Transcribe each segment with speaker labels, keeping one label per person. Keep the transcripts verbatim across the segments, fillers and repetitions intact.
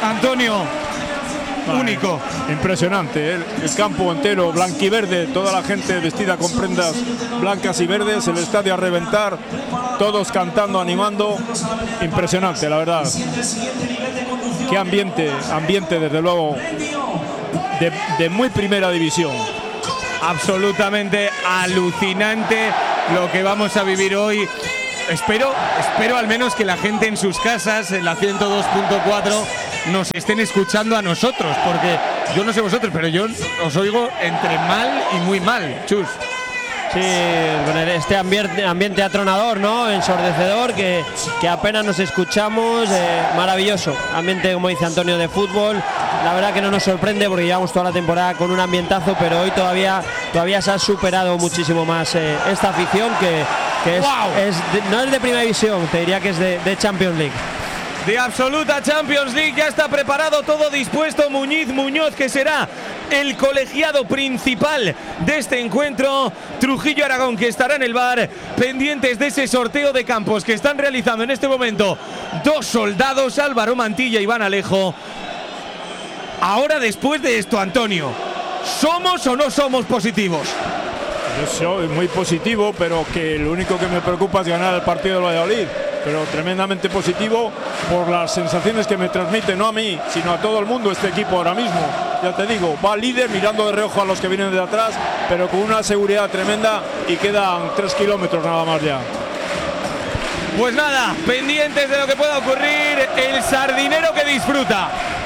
Speaker 1: Antonio,
Speaker 2: vale.
Speaker 1: único.
Speaker 2: Impresionante, ¿eh? El campo entero blanquiverde, toda la gente vestida con prendas blancas y verdes, el estadio a reventar, todos cantando, animando. Impresionante, la verdad. Qué ambiente, ambiente desde luego de, de muy primera división.
Speaker 1: Absolutamente alucinante lo que vamos a vivir hoy. Espero, espero al menos que la gente en sus casas, en la ciento dos punto cuatro, nos estén escuchando a nosotros, porque yo no sé vosotros, pero yo os oigo entre mal y muy mal, Chus.
Speaker 3: Sí, con este ambiente, ambiente atronador, ¿no? Ensordecedor, que, que apenas nos escuchamos. Eh, maravilloso. Ambiente, como dice Antonio, de fútbol. La verdad que no nos sorprende porque llevamos toda la temporada con un ambientazo, pero hoy todavía, todavía se ha superado muchísimo más eh, esta afición que, que es,
Speaker 1: ¡Wow!
Speaker 3: es de, no es de primera división, te diría que es de, de Champions League.
Speaker 1: De absoluta Champions League, ya está preparado, todo dispuesto. Muñiz Muñoz, que será el colegiado principal de este encuentro. Trujillo Aragón, que estará en el bar, pendientes de ese sorteo de campos que están realizando en este momento dos soldados, Álvaro Mantilla y Iván Alejo. Ahora, después de esto, Antonio, ¿somos o no somos positivos?
Speaker 2: Yo soy muy positivo, pero que lo único que me preocupa es ganar el partido del Valladolid. Pero tremendamente positivo por las sensaciones que me transmite, no a mí, sino a todo el mundo este equipo ahora mismo. Ya te digo, va líder mirando de reojo a los que vienen de atrás, pero con una seguridad tremenda y quedan tres kilómetros nada más ya.
Speaker 1: Pues nada, pendientes de lo que pueda ocurrir, el sardinero que disfruta.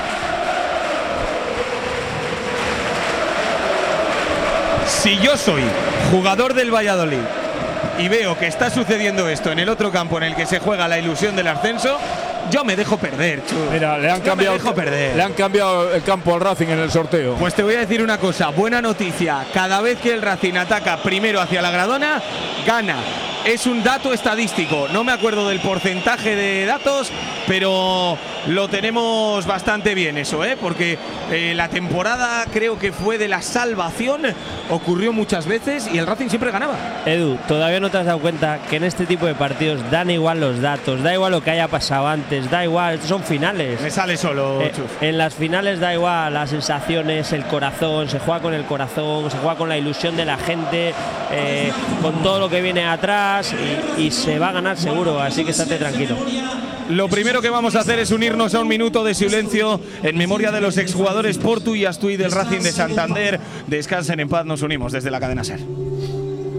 Speaker 1: Si yo soy jugador del Valladolid y veo que está sucediendo esto en el otro campo en el que se juega la ilusión del ascenso, yo me dejo perder, Chus.
Speaker 2: Mira, le han, cambiado,
Speaker 1: me dejo perder.
Speaker 2: le han cambiado el campo al Racing en el sorteo.
Speaker 1: Pues te voy a decir una cosa, buena noticia. Cada vez que el Racing ataca primero hacia la Gradona, gana. Es un dato estadístico, no me acuerdo del porcentaje de datos, pero lo tenemos bastante bien eso, ¿eh? Porque eh, la temporada creo que fue de la salvación, ocurrió muchas veces y el Racing siempre ganaba.
Speaker 3: Edu, todavía no te has dado cuenta que en este tipo de partidos dan igual los datos, da igual lo que haya pasado antes, da igual, son finales.
Speaker 1: Me sale solo,
Speaker 3: eh,
Speaker 1: Chuf.
Speaker 3: En las finales da igual las sensaciones, el corazón, se juega con el corazón, se juega con la ilusión de la gente, eh, con todo lo que viene atrás y, y se va a ganar seguro, así que estate tranquilo.
Speaker 1: Lo primero que vamos a hacer es unirnos a un minuto de silencio en memoria de los exjugadores Portu y Astuy del Racing de Santander. Descansen en paz, nos unimos desde la cadena SER.